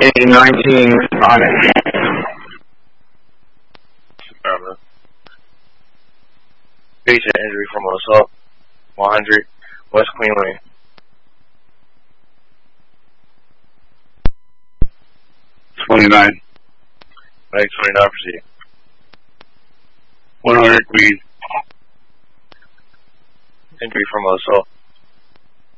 a 19 on it. Patient injury from assault. 100 West Queen Lane. $29. Mag 29, proceed. 100 Queen. Injury from assault.